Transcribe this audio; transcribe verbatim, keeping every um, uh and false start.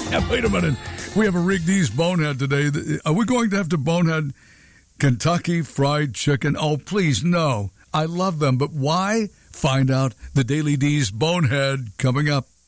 Yeah, wait a minute. We have a Rig D's Bonehead today. Are we going to have to bonehead Kentucky Fried Chicken? Oh, please, no. I love them, but why? Find out. The Daily D's Bonehead coming up.